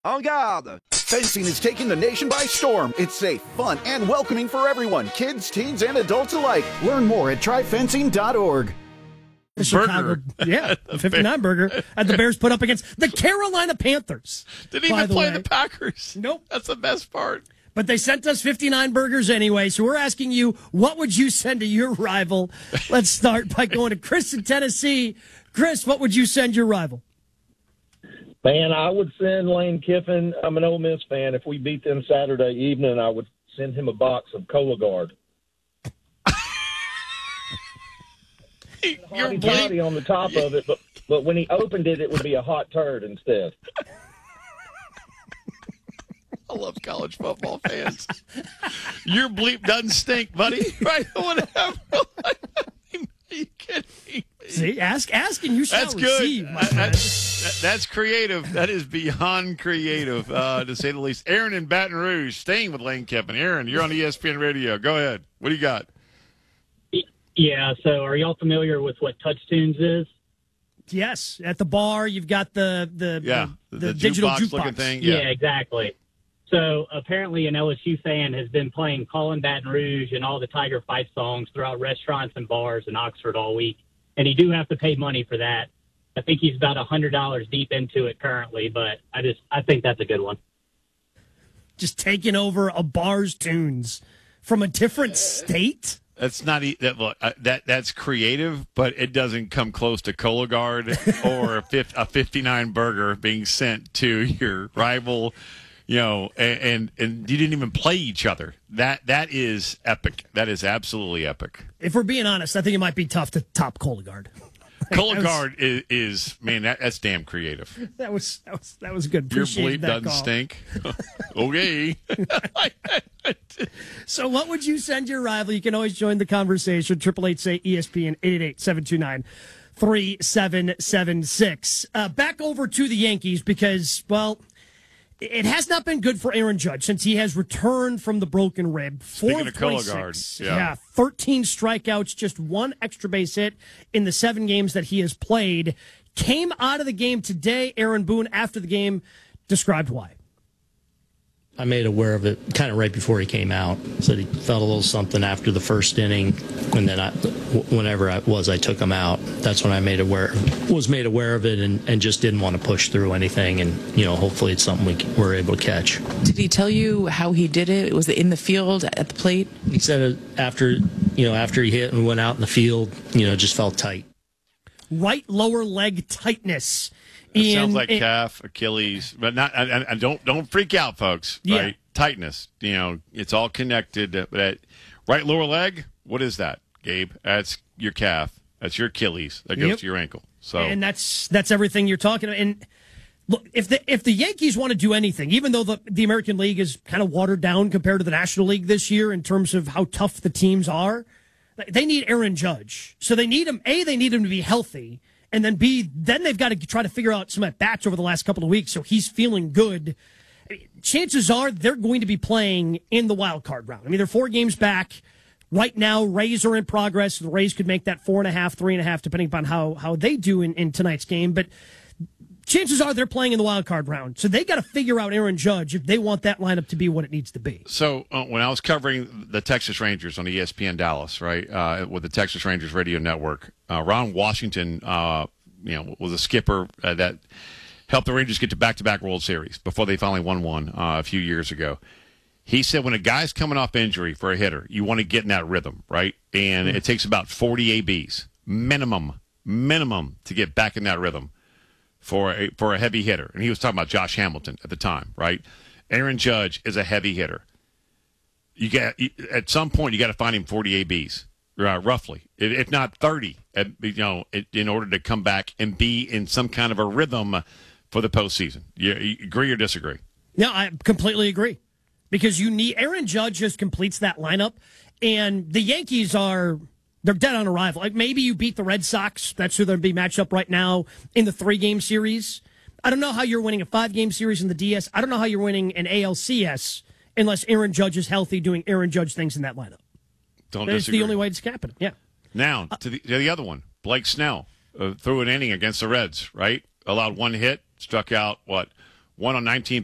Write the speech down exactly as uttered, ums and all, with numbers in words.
En garde! Fencing is taking the nation by storm. It's safe, fun, and welcoming for everyone, kids, teens, and adults alike. Learn more at try fencing dot org. The Chicago, yeah, the fifty-nine burger at the Bears put up against the Carolina Panthers. Didn't even play the Packers. Nope. That's the best part. But they sent us fifty-nine burgers anyway, so we're asking you, what would you send to your rival? Let's start by going to Chris in Tennessee. Chris, what would you send your rival? Man, I would send Lane Kiffin. I'm an Ole Miss fan. If we beat them Saturday evening, I would send him a box of Cologuard. Hotty toddy on the top of it, but but when he opened it, it would be a hot turd instead. I love college football fans. Your bleep doesn't stink, buddy. Right? Whatever. Are you kidding me? See, ask, ask, and you shall that's receive. Good. My that, friend. that, that's creative. That is beyond creative, uh, to say the least. Aaron in Baton Rouge, staying with Lane Kiffin. Aaron, you're on E S P N Radio. Go ahead. What do you got? Yeah, so are y'all familiar with what Touch Tunes is? Yes, at the bar, you've got the the, yeah, the, the, the the digital jukebox jukebox. looking thing. Yeah. Yeah. yeah, exactly. So apparently an L S U fan has been playing Callin' Baton Rouge and all the Tiger Fight songs throughout restaurants and bars in Oxford all week. And you do have to pay money for that. I think he's about one hundred dollars deep into it currently, but I just I think that's a good one. Just taking over a bar's tunes from a different state? That's not e- that. Look, uh, that that's creative, but it doesn't come close to Cologuard or a, fifth, a fifty-nine burger being sent to your rival. You know, and, and and you didn't even play each other. That that is epic. That is absolutely epic. If we're being honest, I think it might be tough to top Cologuard. Cologuard is, is man, that, that's damn creative. That was that was that was good. Your Appreciate bleep that doesn't call. stink. Okay. So what would you send your rival? You can always join the conversation. Triple eight say E S P N eight eight eight, seven two nine, three seven seven six. Uh, back over to the Yankees because, well, it has not been good for Aaron Judge since he has returned from the broken rib. Four Speaking of of Cologuard, yeah. yeah, thirteen strikeouts, just one extra base hit in the seven games that he has played. Came out of the game today. Aaron Boone, after the game, described why. I made aware of it kind of right before he came out. Said he felt a little something after the first inning, and then I, whenever it was, I took him out. That's when I made aware was made aware of it, and, and just didn't want to push through anything. And you know, hopefully, it's something we were able to catch. Did he tell you how he did it? Was it in the field at the plate? He said it after you know after he hit and went out in the field, you know, just felt tight. Right lower leg tightness. It in, sounds like in, calf, Achilles, but not. And, and don't don't freak out, folks. Yeah. Right, tightness. You know, it's all connected. That right lower leg. What is that, Gabe? That's your calf. That's your Achilles. That goes Yep. to your ankle. So and that's that's everything you're talking about. And look, if the if the Yankees want to do anything, even though the the American League is kind of watered down compared to the National League this year in terms of how tough the teams are, they need Aaron Judge. So they need him. A, they need him to be healthy. And then B, then they've got to try to figure out some at-bats over the last couple of weeks so he's feeling good. Chances are they're going to be playing in the wild card round. I mean, they're four games back. Right now, Rays are in progress. The Rays could make that four and a half, three and a half, depending upon how, how they do in, in tonight's game. But chances are they're playing in the wild card round. So they got to figure out Aaron Judge if they want that lineup to be what it needs to be. So uh, when I was covering the Texas Rangers on E S P N Dallas, right, uh, with the Texas Rangers radio network, uh, Ron Washington, uh, you know, was a skipper uh, that helped the Rangers get to back-to-back World Series before they finally won one uh, a few years ago. He said when a guy's coming off injury for a hitter, you want to get in that rhythm, right? And mm-hmm. it takes about forty A Bs minimum, minimum to get back in that rhythm for a, for a heavy hitter. And he was talking about Josh Hamilton at the time, right? Aaron Judge is a heavy hitter. You get at some point you got to find him forty A Bs, uh, roughly, if not thirty. You know, in order to come back and be in some kind of a rhythm for the postseason. You, you agree or disagree? No, I completely agree. Because you need Aaron Judge just completes that lineup, and the Yankees are they're dead on arrival. Like maybe you beat the Red Sox. That's who they'll be matched up right now in the three-game series. I don't know how you're winning a five-game series in the D S. I don't know how you're winning an A L C S unless Aaron Judge is healthy doing Aaron Judge things in that lineup. Don't It's disagree. the only way it's happening. Yeah. Now, to the, to the other one, Blake Snell uh, threw an inning against the Reds, right? Allowed one hit, struck out, what, one on nineteen